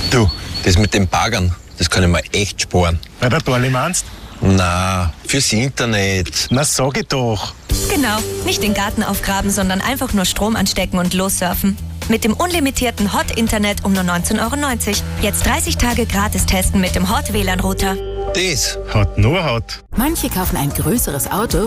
Du, das mit den Baggern, das kann ich mir echt sparen. Bei der Dorli meinst? Na, fürs Internet. Na, sag ich doch. Genau, nicht den Garten aufgraben, sondern einfach nur Strom anstecken und lossurfen. Mit dem unlimitierten Hot-Internet um nur 19,90 €. Jetzt 30 Tage gratis testen mit dem Hot-WLAN-Router. Das Hat nur Hot. Manche kaufen ein größeres Auto,